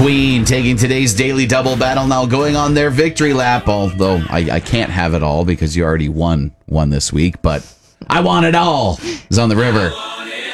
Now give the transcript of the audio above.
Queen taking today's daily double battle, now going on their victory lap, although I can't have it all because you already won this week, but I want it all is on the river.